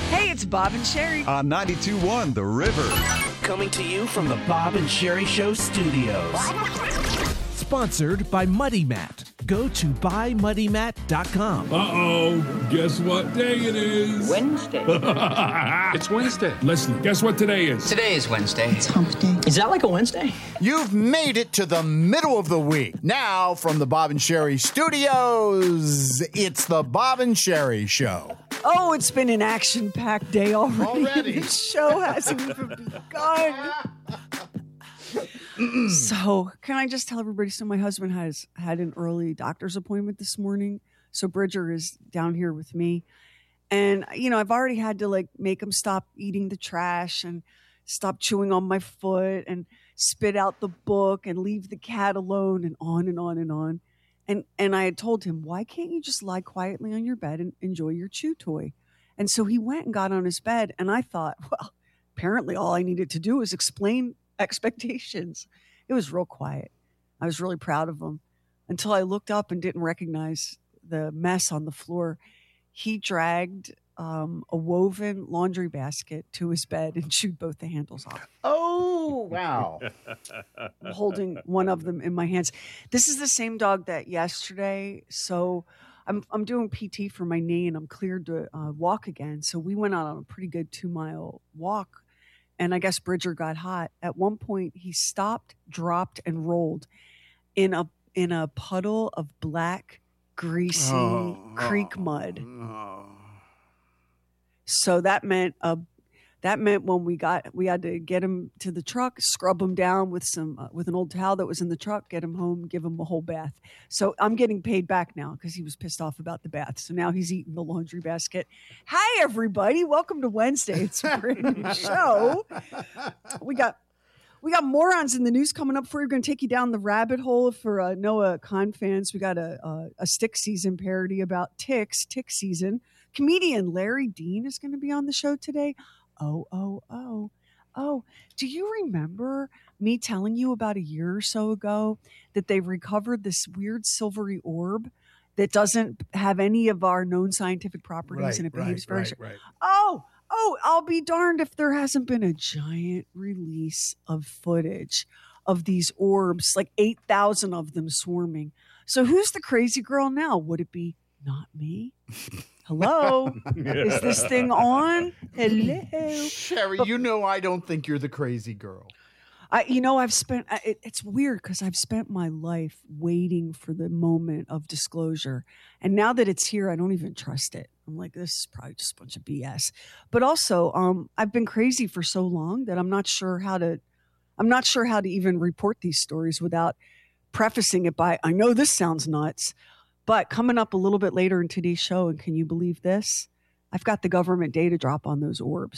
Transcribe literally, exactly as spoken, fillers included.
Hey, it's Bob and Sherry. On ninety-two point one The River. Coming to you from the Bob and Sherry Show studios. Sponsored by Muddy Mat. Go to buy muddy mat dot com. Uh-oh. Guess what day it is? Wednesday. It's Wednesday. Leslie, guess what today is? Today is Wednesday. It's hump day. Is that like a Wednesday? You've made it to the middle of the week. Now, from the Bob and Sherry studios, it's the Bob and Sherry Show. Oh, it's been an action-packed day already. Already. The show hasn't even begun. So, can I just tell everybody? So, my husband has had an early doctor's appointment this morning. So, Bridger is down here with me. And, you know, I've already had to, like, make him stop eating the trash and stop chewing on my foot and spit out the book and leave the cat alone and on and on and on. And and I had told him, why can't you just lie quietly on your bed and enjoy your chew toy? And so he went and got on his bed. And I thought, well, apparently all I needed to do was explain expectations. It was real quiet. I was really proud of him until I looked up and didn't recognize the mess on the floor. He dragged um, a woven laundry basket to his bed and chewed both the handles off. Oh, wow. I'm holding one of them in my hands. This is the same dog that yesterday. So I'm I'm doing P T for my knee and I'm cleared to uh, walk again. So we went out on a pretty good two mile walk. And I guess Bridger got hot. At one point, he stopped, dropped, and rolled in a in a puddle of black, greasy Oh, creek oh, mud. oh. So that meant a that meant when we got we had to get him to the truck, scrub him down with some uh, with an old towel that was in the truck, get him home, give him a whole bath. So I'm getting paid back now because he was pissed off about the bath. So now he's eating the laundry basket. Hi everybody, welcome to Wednesday. It's a brand new show. We got we got morons in the news coming up for you. We're going to take you down the rabbit hole for uh, Noah Khan fans. We got a, a a Stick Season parody about ticks, tick season. Comedian Larry Dean is going to be on the show today. Oh, oh, oh, oh. Do you remember me telling you about a year or so ago that they've recovered this weird silvery orb that doesn't have any of our known scientific properties Right, and it right, behaves very right, right. Oh, oh, I'll be darned if there hasn't been a giant release of footage of these orbs, like eight thousand of them swarming. So who's the crazy girl now? Would it be not me? Hello? Is this thing on? Hello? Sherry, you know I don't think you're the crazy girl. I, you know, I've spent, I- it, it's weird because I've spent my life waiting for the moment of disclosure. And now that it's here, I don't even trust it. I'm like, this is probably just a bunch of B S. But also, um, I've been crazy for so long that I'm not sure how to, I'm not sure how to even report these stories without prefacing it by, I know this sounds nuts. But coming up a little bit later in today's show, and can you believe this? I've got the government data drop on those orbs.